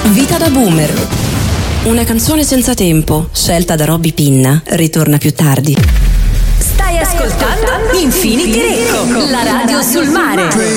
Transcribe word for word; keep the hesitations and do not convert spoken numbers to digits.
Vita da boomer. Una canzone senza tempo, scelta da Robby Pinna, ritorna più tardi. Stai ascoltando Infinity Radio, la radio sul mare.